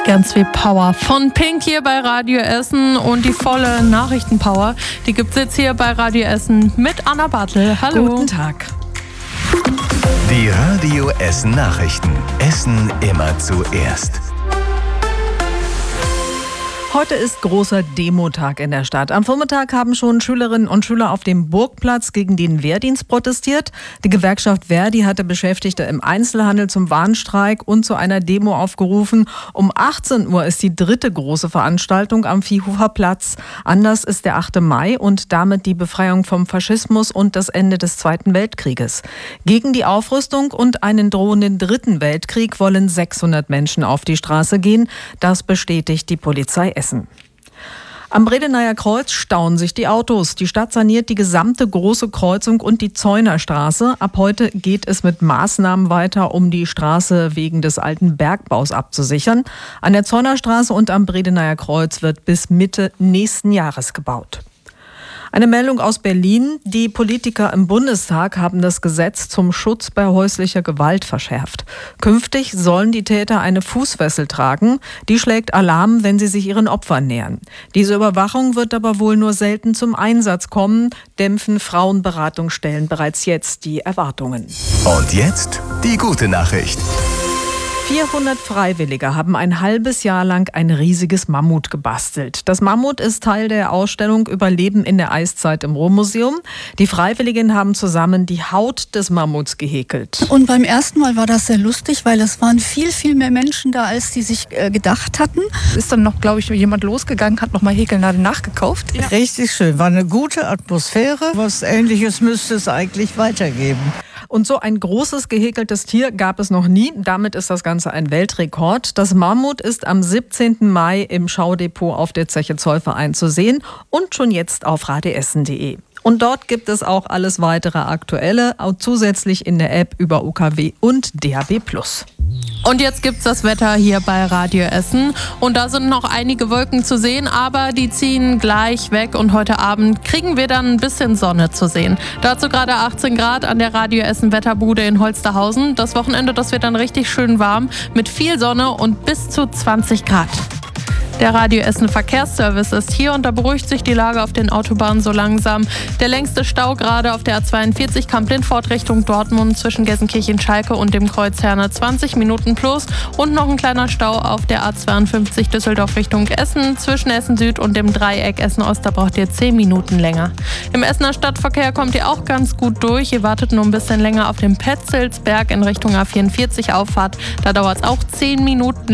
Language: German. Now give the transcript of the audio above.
Ganz viel Power von Pink hier bei Radio Essen und die volle Nachrichtenpower, die gibt's jetzt hier bei Radio Essen mit Anna Bartel. Hallo. Guten Tag. Die Radio Essen Nachrichten. Essen immer zuerst. Heute ist großer Demotag in der Stadt. Am Vormittag haben schon Schülerinnen und Schüler auf dem Burgplatz gegen den Wehrdienst protestiert. Die Gewerkschaft Verdi hatte Beschäftigte im Einzelhandel zum Warnstreik und zu einer Demo aufgerufen. Um 18 Uhr ist die dritte große Veranstaltung am Viehhofer Platz. Anlass ist der 8. Mai und damit die Befreiung vom Faschismus und das Ende des Zweiten Weltkrieges. Gegen die Aufrüstung und einen drohenden Dritten Weltkrieg wollen 600 Menschen auf die Straße gehen. Das bestätigt die Polizei Essen. Am Bredeneyher Kreuz stauen sich die Autos. Die Stadt saniert die gesamte große Kreuzung und die Zeunerstraße. Ab heute geht es mit Maßnahmen weiter, um die Straße wegen des alten Bergbaus abzusichern. An der Zeunerstraße und am Bredeneyher Kreuz wird bis Mitte nächsten Jahres gebaut. Eine Meldung aus Berlin. Die Politiker im Bundestag haben das Gesetz zum Schutz bei häuslicher Gewalt verschärft. Künftig sollen die Täter eine Fußfessel tragen. Die schlägt Alarm, wenn sie sich ihren Opfern nähern. Diese Überwachung wird aber wohl nur selten zum Einsatz kommen, dämpfen Frauenberatungsstellen bereits jetzt die Erwartungen. Und jetzt die gute Nachricht. 400 Freiwillige haben ein halbes Jahr lang ein riesiges Mammut gebastelt. Das Mammut ist Teil der Ausstellung Überleben in der Eiszeit im Ruhrmuseum. Die Freiwilligen haben zusammen die Haut des Mammuts gehäkelt. Und beim ersten Mal war das sehr lustig, weil es waren viel, viel mehr Menschen da, als die sich gedacht hatten. Ist dann noch, glaube ich, jemand losgegangen, hat nochmal Häkelnadeln nachgekauft. Ja. Richtig schön, war eine gute Atmosphäre. Was Ähnliches müsste es eigentlich weitergeben. Und so ein großes gehäkeltes Tier gab es noch nie. Damit ist das Ganze ein Weltrekord. Das Mammut ist am 17. Mai im Schaudepot auf der Zeche Zollverein zu sehen und schon jetzt auf radioessen.de. Und dort gibt es auch alles weitere Aktuelle, auch zusätzlich in der App über UKW und DAB+. Und jetzt gibt's das Wetter hier bei Radio Essen. Und da sind noch einige Wolken zu sehen, aber die ziehen gleich weg. Und heute Abend kriegen wir dann ein bisschen Sonne zu sehen. Dazu gerade 18 Grad an der Radio Essen Wetterbude in Holsterhausen. Das Wochenende, das wird dann richtig schön warm mit viel Sonne und bis zu 20 Grad. Der Radio Essen Verkehrsservice ist hier und da beruhigt sich die Lage auf den Autobahnen so langsam. Der längste Stau gerade auf der A42 Kamp-Lindfort Richtung Dortmund zwischen Gelsenkirchen-Schalke und dem Kreuz Herne 20 Minuten plus und noch ein kleiner Stau auf der A52 Düsseldorf Richtung Essen zwischen Essen Süd und dem Dreieck Essen-Ost, da braucht ihr 10 Minuten länger. Im Essener Stadtverkehr kommt ihr auch ganz gut durch. Ihr wartet nur ein bisschen länger auf dem Petzelsberg in Richtung A44 Auffahrt. Da dauert es auch 10 Minuten.